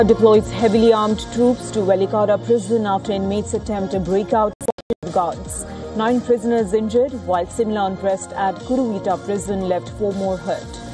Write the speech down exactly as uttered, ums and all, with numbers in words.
Deploys heavily armed troops to Velikara prison after inmates attempt to break out for guards. Nine prisoners injured, while similar unrest at Kuruvita prison left four more hurt.